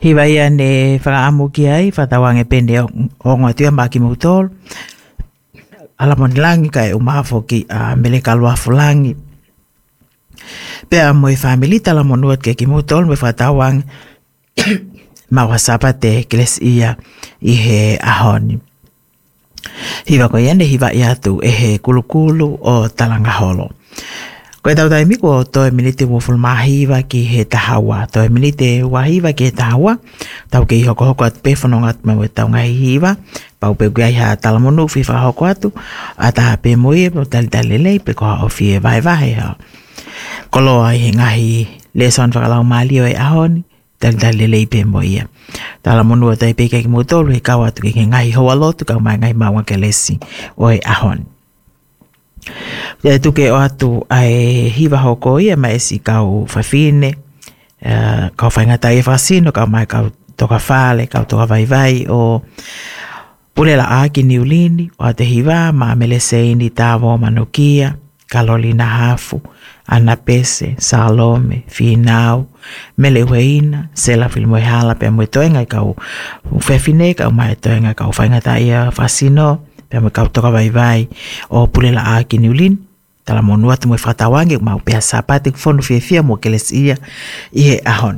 Hiva ia ne whakaamuki ai, whatawange pende o ngatua maki mautolo. Ala monilangi kai umafoki a mele kalwa fulangi. Pea moe family tala monuat ke ki mautolo me whatawang mawasapa te kles ia ihe ahoni. Hiva ko iane hiva ia tu ehe kulukulu o talangaholo. Koe tau taimi ko toi minite woful mahiva ki he tahawa. Toi minite wahiva ki he tahawa. Tau ke hoko hoko at pefonongat mawe tau ngai hiva. Pau pe gui ha talamonu fifa hoko atu. Ata pe moe po talitalelei pe koha o fie vai vai ha. Kolo ai he ngahi leson whakalau mali o e ahoni. Talitalelei pe moe. Talamonu o tai pe keki motolu he kawa atu ke ngahi hoa lotu kau mai ngai mawa ke lesi o e ahoni. Ia tuke o atu ai hiva hoko ia mai si kau whawhine, kau whaingata e whasino, kau mai kau toka whale, kau toka vai o pulela aki niulini, o ate hiva ma mele seini tāwo manukia, Kalolina Hafu, Ana Pese, Salome, Finau, mele weina, Sela filmoe hala pe moe toenga kau whawhine, kau mai toenga kau whaingata ia whasino, pea me kau toka vai o pulela aki niulini. Tala monua tu mo whatawange mau pea sapate kufonu fia mo keles ia ihe ahon.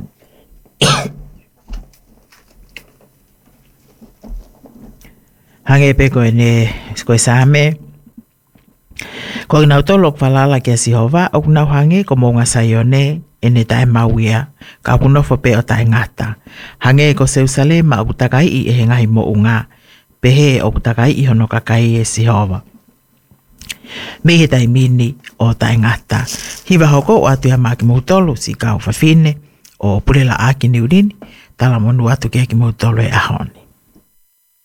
Hange pe koe ne koe same. Koe nau tolok walala kia sihova o nau hange ko mo ngasayone ene tae mauia ka kunofo pe o tae ngata. Hange ko Seusalema o kutakai i ehe ngahi mo unga. Pehe o kutakai i hono kakai e sihova. Mehe tai mini o tai ngata. Hiva hoko o atu ya maki mautolo si kau whawhine o pulela aki niurini. Tala monu atu kia ki mautolo e ahoni.